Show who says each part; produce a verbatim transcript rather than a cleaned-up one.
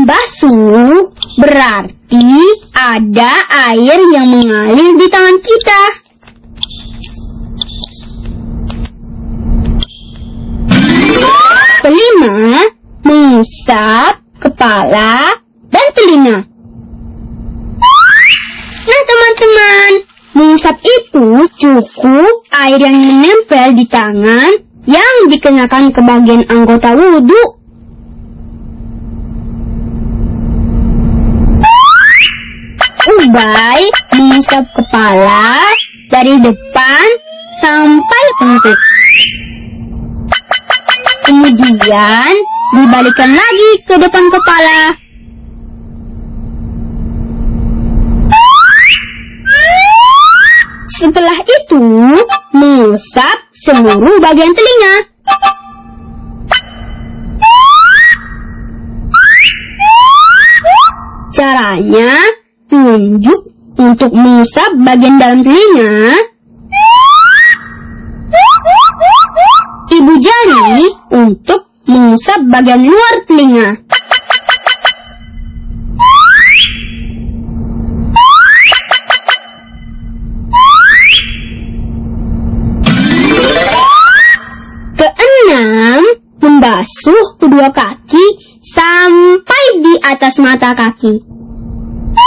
Speaker 1: Membasuh berarti ada air yang mengalir di tangan kita. Kelima, mengusap kepala dan telinga. Nah teman-teman, mengusap itu cukup air yang menempel di tangan yang dikenakan ke bagian anggota wudhu. Ubay mengusap kepala dari depan sampai lengkung. Kemudian dibalikkan lagi ke depan kepala. Setelah itu, mengusap seluruh bagian telinga. Caranya, tunjuk untuk mengusap bagian dalam telinga. Ibu jari untuk mengusap bagian luar telinga. Keenam, membasuh kedua kaki sampai di atas mata kaki.